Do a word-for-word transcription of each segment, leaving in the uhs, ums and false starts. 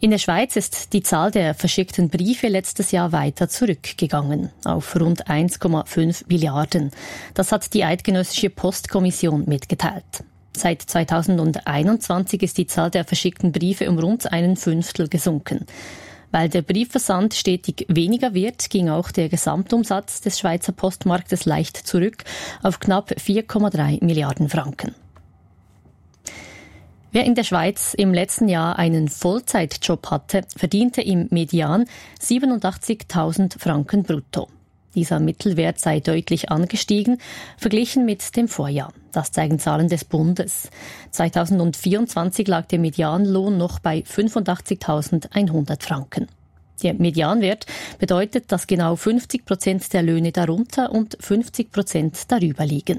In der Schweiz ist die Zahl der verschickten Briefe letztes Jahr weiter zurückgegangen, auf rund eins Komma fünf Milliarden. Das hat die Eidgenössische Postkommission mitgeteilt. Seit zweitausendeinundzwanzig ist die Zahl der verschickten Briefe um rund einen Fünftel gesunken. Weil der Briefversand stetig weniger wird, ging auch der Gesamtumsatz des Schweizer Postmarktes leicht zurück auf knapp vier Komma drei Milliarden Franken. Wer in der Schweiz im letzten Jahr einen Vollzeitjob hatte, verdiente im Median siebenundachtzigtausend Franken brutto. Dieser Mittelwert sei deutlich angestiegen, verglichen mit dem Vorjahr. Das zeigen Zahlen des Bundes. zweitausendvierundzwanzig lag der Medianlohn noch bei fünfundachtzigtausendeinhundert Franken. Der Medianwert bedeutet, dass genau fünfzig Prozent der Löhne darunter und fünfzig Prozent darüber liegen.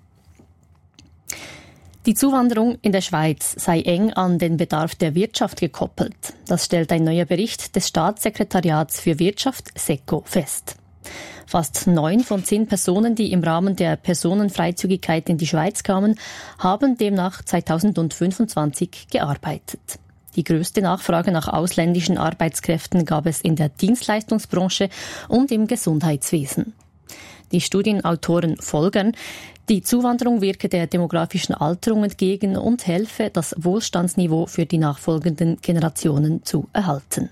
Die Zuwanderung in der Schweiz sei eng an den Bedarf der Wirtschaft gekoppelt. Das stellt ein neuer Bericht des Staatssekretariats für Wirtschaft SECO fest. Fast neun von zehn Personen, die im Rahmen der Personenfreizügigkeit in die Schweiz kamen, haben demnach zweitausendfünfundzwanzig gearbeitet. Die größte Nachfrage nach ausländischen Arbeitskräften gab es in der Dienstleistungsbranche und im Gesundheitswesen. Die Studienautoren folgern, die Zuwanderung wirke der demografischen Alterung entgegen und helfe, das Wohlstandsniveau für die nachfolgenden Generationen zu erhalten.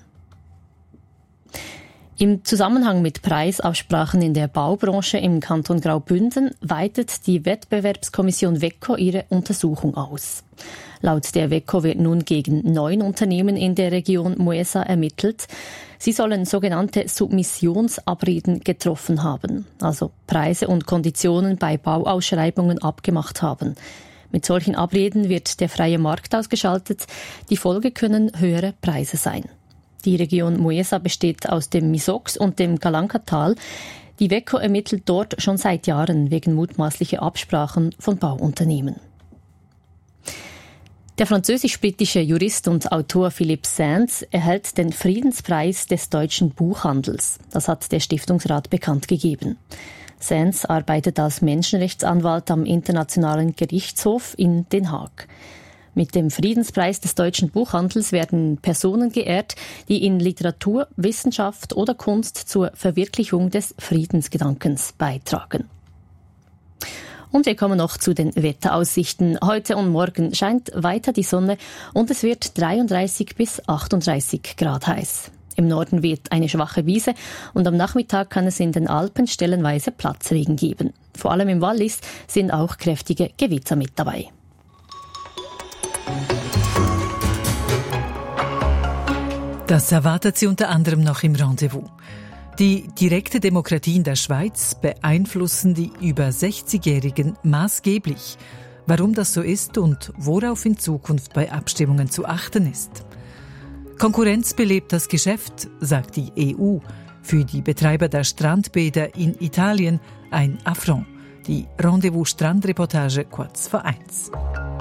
Im Zusammenhang mit Preisabsprachen in der Baubranche im Kanton Graubünden weitet die Wettbewerbskommission WECO ihre Untersuchung aus. Laut der WECO wird nun gegen neun Unternehmen in der Region Moesa ermittelt. Sie sollen sogenannte Submissionsabreden getroffen haben, also Preise und Konditionen bei Bauausschreibungen abgemacht haben. Mit solchen Abreden wird der freie Markt ausgeschaltet. Die Folge können höhere Preise sein. Die Region Moesa besteht aus dem Misox und dem Galankatal. Die WECO ermittelt dort schon seit Jahren wegen mutmaßlicher Absprachen von Bauunternehmen. Der französisch-britische Jurist und Autor Philippe Sands erhält den Friedenspreis des deutschen Buchhandels. Das hat der Stiftungsrat bekannt gegeben. Sands arbeitet als Menschenrechtsanwalt am Internationalen Gerichtshof in Den Haag. Mit dem Friedenspreis des deutschen Buchhandels werden Personen geehrt, die in Literatur, Wissenschaft oder Kunst zur Verwirklichung des Friedensgedankens beitragen. Und wir kommen noch zu den Wetteraussichten. Heute und morgen scheint weiter die Sonne und es wird dreiunddreißig bis achtunddreißig Grad heiß. Im Norden weht eine schwache Wiese und am Nachmittag kann es in den Alpen stellenweise Platzregen geben. Vor allem im Wallis sind auch kräftige Gewitter mit dabei. Das erwartet Sie unter anderem noch im Rendezvous. Die direkte Demokratie in der Schweiz beeinflussen die über sechzigjährigen maßgeblich. Warum das so ist und worauf in Zukunft bei Abstimmungen zu achten ist. Konkurrenz belebt das Geschäft, sagt die E U. Für die Betreiber der Strandbäder in Italien ein Affront. Die Rendezvous-Strandreportage kurz vor eins.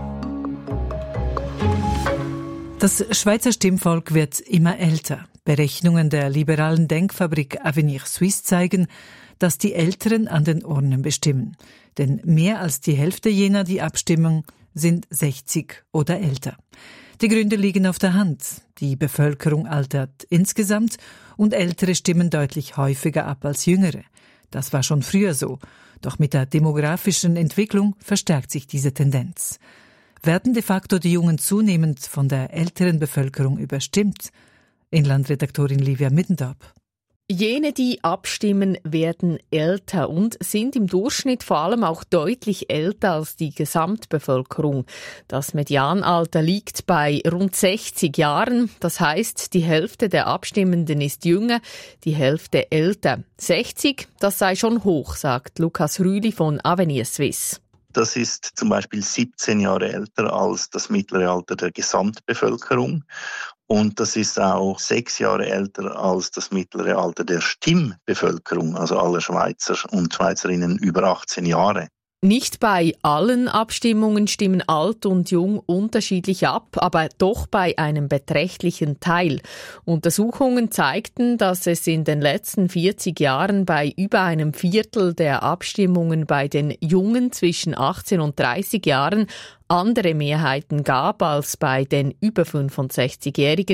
Das Schweizer Stimmvolk wird immer älter. Berechnungen der liberalen Denkfabrik Avenir Suisse zeigen, dass die Älteren an den Urnen bestimmen. Denn mehr als die Hälfte jener, die abstimmen, sind sechzig oder älter. Die Gründe liegen auf der Hand. Die Bevölkerung altert insgesamt und Ältere stimmen deutlich häufiger ab als Jüngere. Das war schon früher so. Doch mit der demografischen Entwicklung verstärkt sich diese Tendenz. Werden de facto die Jungen zunehmend von der älteren Bevölkerung überstimmt? Inlandredaktorin Livia Middendorp. Jene, die abstimmen, werden älter und sind im Durchschnitt vor allem auch deutlich älter als die Gesamtbevölkerung. Das Medianalter liegt bei rund sechzig Jahren. Das heißt, die Hälfte der Abstimmenden ist jünger, die Hälfte älter. sechzig, das sei schon hoch, sagt Lukas Rühli von Avenir Suisse. Das ist zum Beispiel siebzehn Jahre älter als das mittlere Alter der Gesamtbevölkerung. Und das ist auch sechs Jahre älter als das mittlere Alter der Stimmbevölkerung, also aller Schweizer und Schweizerinnen über achtzehn Jahre. Nicht bei allen Abstimmungen stimmen alt und jung unterschiedlich ab, aber doch bei einem beträchtlichen Teil. Untersuchungen zeigten, dass es in den letzten vierzig Jahren bei über einem Viertel der Abstimmungen bei den Jungen zwischen achtzehn und dreißig Jahren andere Mehrheiten gab als bei den über fünfundsechzigjährigen.